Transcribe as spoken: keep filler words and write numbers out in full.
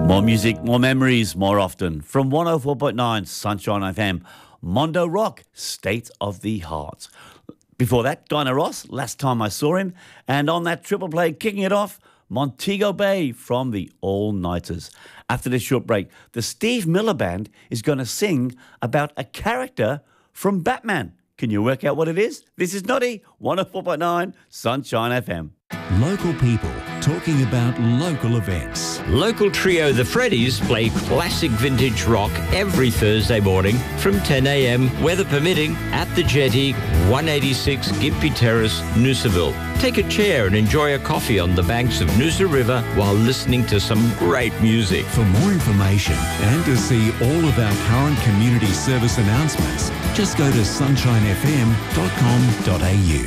More music, more memories, more often. From one oh four point nine Sunshine F M, Mondo Rock, State of the Heart. Before that, Dinah Ross, Last Time I Saw Him. And on that triple play, kicking it off, Montego Bay from the All Nighters. After this short break, the Steve Miller Band is going to sing about a character from Batman. Can you work out what it is? This is Noddy, one oh four point nine Sunshine F M. Local people talking about local events. Local trio The Freddies play classic vintage rock every Thursday morning from ten a m, weather permitting, at the Jetty, one eighty-six Gympie Terrace, Noosaville. Take a chair and enjoy a coffee on the banks of Noosa River while listening to some great music. For more information and to see all of our current community service announcements, just go to sunshine f m dot com dot a u.